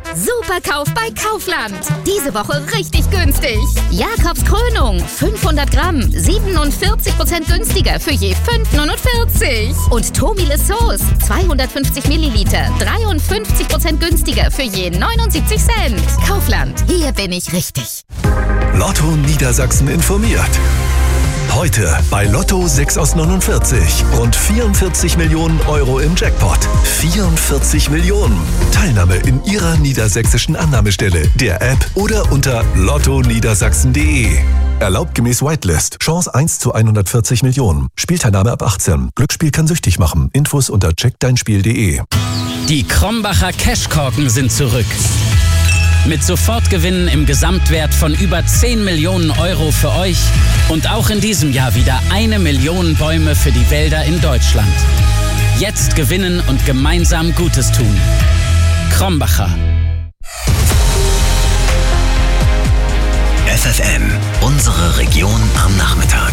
Superkauf bei Kaufland. Diese Woche richtig günstig. Jakobs Krönung, 500 Gramm, 47% günstiger für je 5,49. Und Tomile Sauce, 250 Milliliter, 53% günstiger für je 79 Cent. Kaufland, hier bin ich richtig. Lotto Niedersachsen informiert. Heute bei Lotto 6 aus 49. Rund 44 Millionen Euro im Jackpot. 44 Millionen. Teilnahme in Ihrer niedersächsischen Annahmestelle, der App oder unter lottoniedersachsen.de. Erlaubt gemäß Whitelist. Chance 1 zu 140 Millionen. Spielteilnahme ab 18. Glücksspiel kann süchtig machen. Infos unter checkdeinspiel.de. Die Krombacher Cashkorken sind zurück. Mit Sofortgewinnen im Gesamtwert von über 10 Millionen Euro für euch und auch in diesem Jahr wieder 1 Million Bäume für die Wälder in Deutschland. Jetzt gewinnen und gemeinsam Gutes tun. Krombacher. FFN, unsere Region am Nachmittag.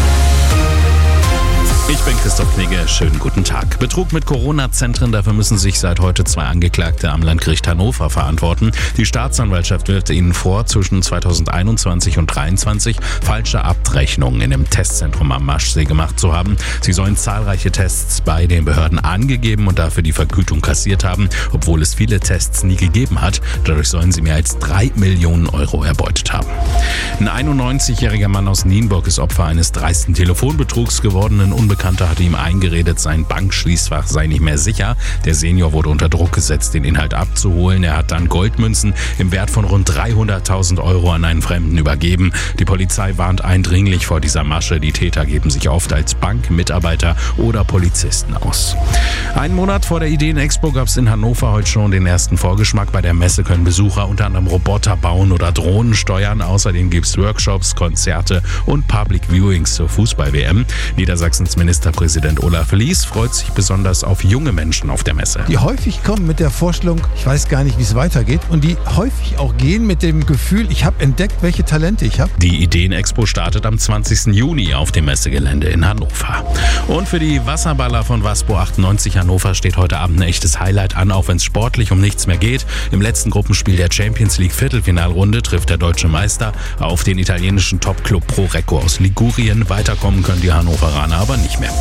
Ich bin Christoph Knigge, schönen guten Tag. Betrug mit Corona-Zentren, dafür müssen sich seit heute 2 Angeklagte am Landgericht Hannover verantworten. Die Staatsanwaltschaft wirft ihnen vor, zwischen 2021 und 2023 falsche Abrechnungen in dem Testzentrum am Maschsee gemacht zu haben. Sie sollen zahlreiche Tests bei den Behörden angegeben und dafür die Vergütung kassiert haben, obwohl es viele Tests nie gegeben hat. Dadurch sollen sie mehr als 3 Millionen Euro erbeutet haben. Ein 91-jähriger Mann aus Nienburg ist Opfer eines dreisten Telefonbetrugs geworden. Ein Unbekannter hatte ihm eingeredet, sein Bankschließfach sei nicht mehr sicher. Der Senior wurde unter Druck gesetzt, den Inhalt abzuholen. Er hat dann Goldmünzen im Wert von rund 300.000 Euro an einen Fremden übergeben. Die Polizei warnt eindringlich vor dieser Masche. Die Täter geben sich oft als Bankmitarbeiter oder Polizisten aus. Einen Monat vor der Ideen-Expo gab es in Hannover heute schon den ersten Vorgeschmack. Bei der Messe können Besucher unter anderem Roboter bauen oder Drohnen steuern. Außerdem gibt es Workshops, Konzerte und Public Viewings zur Fußball-WM. Niedersachsens Ministerpräsident Olaf Lies freut sich besonders auf junge Menschen auf der Messe. Die häufig kommen mit der Vorstellung, ich weiß gar nicht, wie es weitergeht, und die häufig auch gehen mit dem Gefühl, ich habe entdeckt, welche Talente ich habe. Die Ideen-Expo startet am 20. Juni auf dem Messegelände in Hannover. Und für die Wasserballer von Waspo 98 Hannover steht heute Abend ein echtes Highlight an, auch wenn es sportlich um nichts mehr geht. Im letzten Gruppenspiel der Champions League Viertelfinalrunde trifft der deutsche Meister auf den italienischen Topclub Pro Recco aus Ligurien. Weiterkommen können die Hannoveraner aber nicht mehr.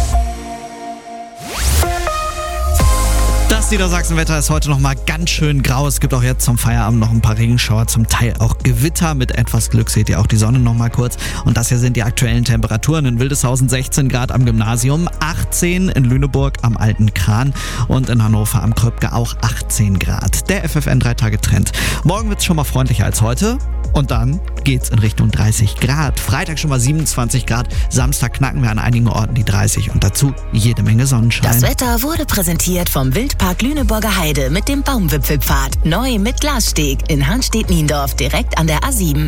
Das Niedersachsenwetter ist heute noch mal ganz schön grau. Es gibt auch jetzt zum Feierabend noch ein paar Regenschauer, zum Teil auch Gewitter. Mit etwas Glück seht ihr auch die Sonne noch mal kurz. Und das hier sind die aktuellen Temperaturen. In Wildeshausen 16 Grad am Gymnasium, 18 in Lüneburg am Alten Kran und in Hannover am Kröpke auch 18 Grad. Der FFN 3-Tage-Trend. Morgen wird es schon mal freundlicher als heute. Und dann geht's in Richtung 30 Grad. Freitag schon mal 27 Grad. Samstag knacken wir an einigen Orten die 30 und dazu jede Menge Sonnenschein. Das Wetter wurde präsentiert vom Wildpark Lüneburger Heide mit dem Baumwipfelpfad. Neu mit Glassteg in Hanstedt-Niendorf direkt an der A7.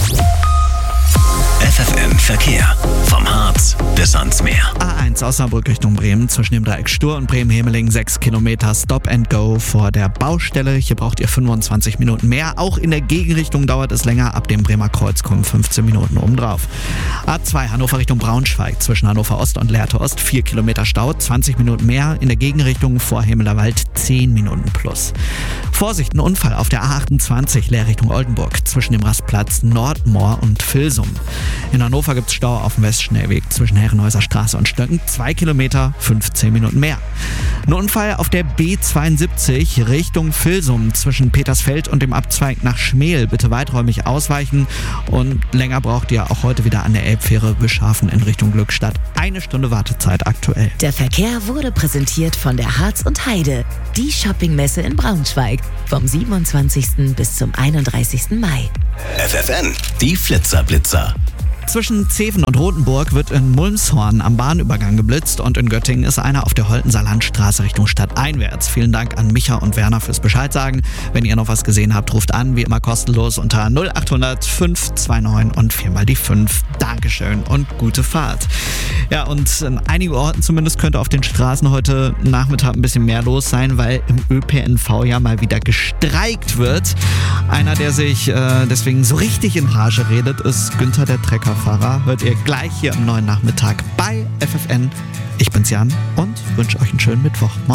FFN Verkehr. Vom Harz bis ans Meer. A1 Osnabrück Richtung Bremen zwischen dem Dreieck Stur und Bremen-Hemeling 6 Kilometer Stop and Go vor der Baustelle. Hier braucht ihr 25 Minuten mehr. Auch in der Gegenrichtung dauert es länger. Ab dem Bremer Kreuz kommen 15 Minuten obendrauf. A2 Hannover Richtung Braunschweig zwischen Hannover Ost und Lehrte Ost 4 Kilometer Stau, 20 Minuten mehr. In der Gegenrichtung vor Hemelerwald 10 Minuten plus. Vorsicht, ein Unfall auf der A28 Leer Richtung Oldenburg zwischen dem Rastplatz Nordmoor und Vilsum. In Hannover gibt es Stau auf dem Westschnellweg zwischen Herrenhäuser Straße und Stöcken. 2 Kilometer, 15 Minuten mehr. Ein Unfall auf der B72 Richtung Vilsum zwischen Petersfeld und dem Abzweig nach Schmel. Bitte weiträumig ausweichen und länger braucht ihr auch heute wieder an der Elbfähre Bischhafen in Richtung Glückstadt. 1 Stunde Wartezeit aktuell. Der Verkehr wurde präsentiert von der Harz und Heide. Die Shoppingmesse in Braunschweig vom 27. bis zum 31. Mai. FFN, die Flitzerblitzer. Zwischen Zeven und Rothenburg wird in Mulmshorn am Bahnübergang geblitzt und in Göttingen ist einer auf der Holtenser Landstraße Richtung Stadt einwärts. Vielen Dank an Micha und Werner fürs Bescheid sagen. Wenn ihr noch was gesehen habt, ruft an, wie immer kostenlos unter 0800 529 und 4 mal die 5. Dankeschön und gute Fahrt. Ja, und in einigen Orten zumindest könnte auf den Straßen heute Nachmittag ein bisschen mehr los sein, weil im ÖPNV ja mal wieder gestreikt wird. Einer, der sich deswegen so richtig in Rage redet, ist Günther, der Treckerfahrer. Hört ihr gleich hier am neuen Nachmittag bei FFN. Ich bin's Jan und wünsche euch einen schönen Mittwoch. Moin.